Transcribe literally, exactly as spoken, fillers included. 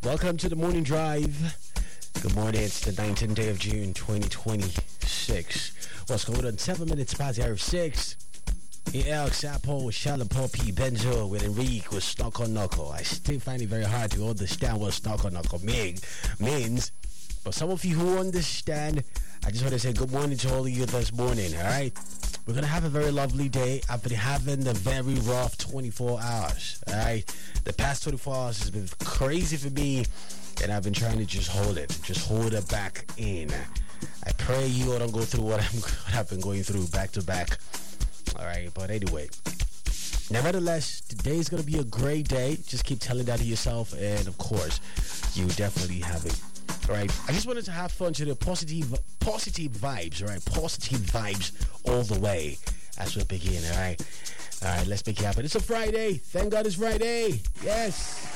Welcome to the morning drive. Good morning. It's the nineteenth day of June, twenty twenty-six. What's going on? Seven minutes past the hour of six. In El Sapo, Shalom P. Benzo with Enrique with Snoko Noko. I still find it very hard to understand what Snoko Noko mean, means. But some of you who understand, I just want to say good morning to all of you this morning, all right? We're going to have a very lovely day. I've been having a very rough twenty-four hours, all right? The past twenty-four hours has been crazy for me, and I've been trying to just hold it, just hold it back in. I pray you all don't go through what, I'm, what I've been going through back to back, all right? But anyway, nevertheless, today is going to be a great day. Just keep telling that to yourself, and of course, you definitely have it. All right, I just wanted to have fun today. Positive, positive vibes, all right? Positive vibes all the way as we begin, all right? All right, let's make it happen. It's a Friday. Thank God it's Friday. Yes.